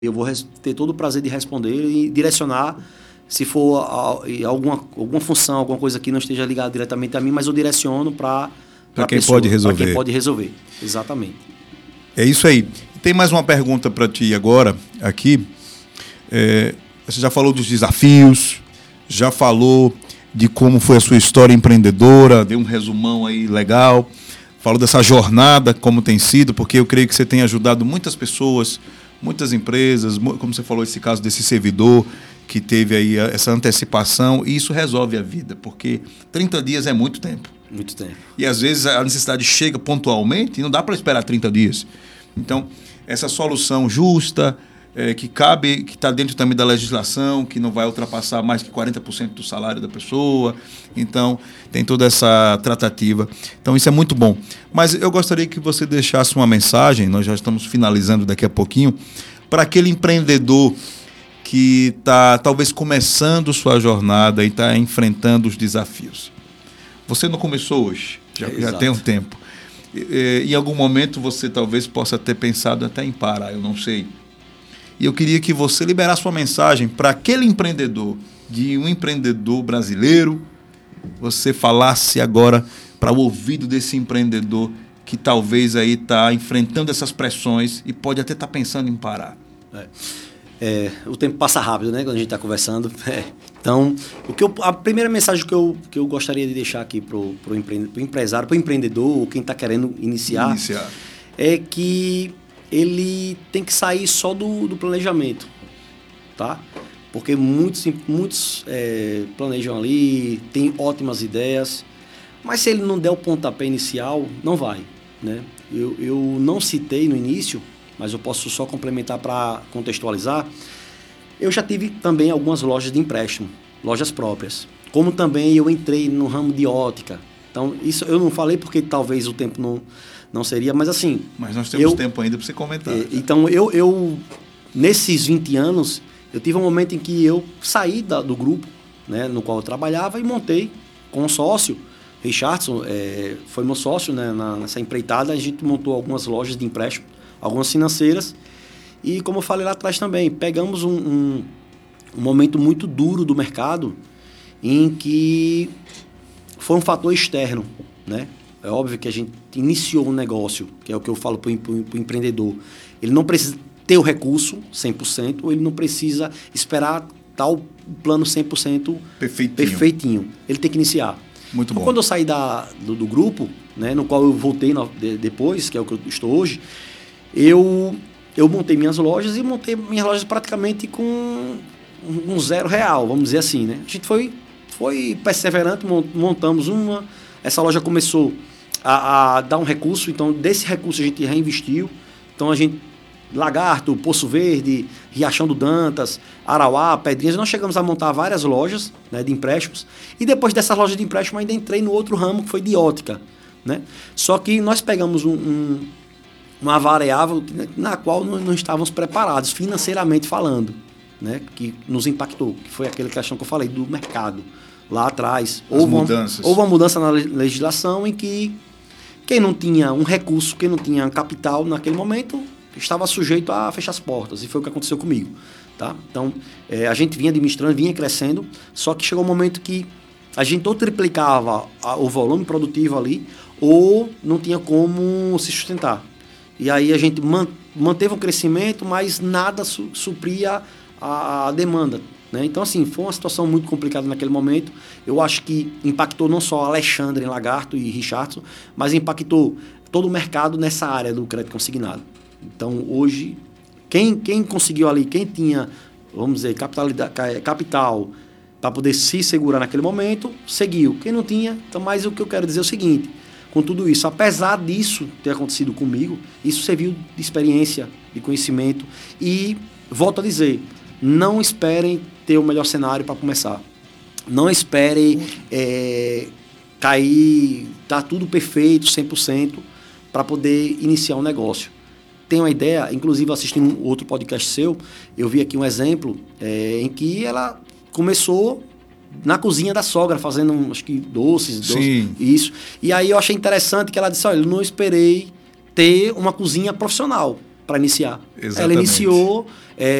Eu vou ter todo o prazer de responder e direcionar, se for alguma função, alguma coisa que não esteja ligada diretamente a mim, mas eu direciono para quem pessoa, pode resolver. Para quem pode resolver, exatamente. É isso aí. Tem mais uma pergunta para ti agora, aqui. Você já falou dos desafios, já falou de como foi a sua história empreendedora, deu um resumão aí legal, falou dessa jornada, como tem sido, porque eu creio que você tem ajudado muitas pessoas, muitas empresas, como você falou, esse caso desse servidor que teve aí essa antecipação, e isso resolve a vida, porque 30 dias é muito tempo. Muito tempo. E às vezes a necessidade chega pontualmente e não dá para esperar 30 dias. Então, essa solução justa, que cabe, que está dentro também da legislação, que não vai ultrapassar mais que 40% do salário da pessoa. Então, tem toda essa tratativa. Então, isso é muito bom. Mas eu gostaria que você deixasse uma mensagem, nós já estamos finalizando daqui a pouquinho, para aquele empreendedor que está talvez começando sua jornada e está enfrentando os desafios. Você não começou hoje, já tem um tempo. Em algum momento você talvez possa ter pensado até em parar, eu não sei. E eu queria que você liberasse uma mensagem para aquele empreendedor, de um empreendedor brasileiro, você falasse agora para o ouvido desse empreendedor que talvez aí está enfrentando essas pressões e pode até estar pensando em parar. O tempo passa rápido, né, quando a gente está conversando. Então, a primeira mensagem que eu gostaria de deixar aqui para o empresário, para o empreendedor, ou quem está querendo iniciar, é que ele tem que sair só do planejamento, tá? Porque muitos planejam ali, tem ótimas ideias, mas se ele não der o pontapé inicial, não vai, né? Eu não citei no início, mas eu posso só complementar para contextualizar. Eu já tive também algumas lojas de empréstimo, lojas próprias. Como também eu entrei no ramo de ótica. Então, isso eu não falei porque talvez o tempo não seria, mas assim... Mas nós temos tempo ainda para você comentar. Então, eu nesses 20 anos, eu tive um momento em que eu saí do grupo, né, no qual eu trabalhava e montei com um sócio. Richardson foi meu sócio, né, nessa empreitada. A gente montou algumas lojas de empréstimo, algumas financeiras, e como eu falei lá atrás também, pegamos um momento muito duro do mercado, em que foi um fator externo, né? É óbvio que a gente iniciou um negócio, que é o que eu falo para o empreendedor, ele não precisa ter o recurso 100%, ou ele não precisa esperar tal plano 100% perfeitinho. Ele tem que iniciar. Muito bom. Quando eu saí do grupo, né, no qual eu voltei depois, que é o que eu estou hoje, eu montei minhas lojas e montei minhas lojas praticamente com um R$0, vamos dizer assim, né? A gente foi perseverante, montamos uma, essa loja começou a dar um recurso, então desse recurso a gente reinvestiu, então a gente, Lagarto, Poço Verde, Riachão do Dantas, Arauá, Pedrinhas, nós chegamos a montar várias lojas, né, de empréstimos, e depois dessas lojas de empréstimo ainda entrei no outro ramo que foi de ótica, né? Só que nós pegamos uma variável na qual não estávamos preparados, financeiramente falando, né, que nos impactou, que foi aquela questão que eu falei do mercado lá atrás. Houve uma mudança na legislação em que quem não tinha um recurso, quem não tinha capital naquele momento, estava sujeito a fechar as portas, e foi o que aconteceu comigo, tá? Então, a gente vinha administrando, vinha crescendo, só que chegou um momento que a gente ou triplicava o volume produtivo ali, ou não tinha como se sustentar. E aí a gente manteve um crescimento, mas nada supria a demanda, né? Então, assim, foi uma situação muito complicada naquele momento. Eu acho que impactou não só Alexandre, Lagarto e Richardson, mas impactou todo o mercado nessa área do crédito consignado. Então, hoje, quem conseguiu ali, quem tinha, vamos dizer, capital para poder se segurar naquele momento, seguiu. Quem não tinha, então, mas o que eu quero dizer é o seguinte: com tudo isso, apesar disso ter acontecido comigo, isso serviu de experiência, de conhecimento. E, volto a dizer, não esperem ter o melhor cenário para começar. Não esperem cair, tá tudo perfeito, 100%, para poder iniciar um negócio. Tem uma ideia, inclusive assistindo um outro podcast seu, eu vi aqui um exemplo em que ela começou na cozinha da sogra, fazendo, acho que doces, isso. E aí eu achei interessante que ela disse, olha, eu não esperei ter uma cozinha profissional para iniciar. Exatamente. Ela iniciou,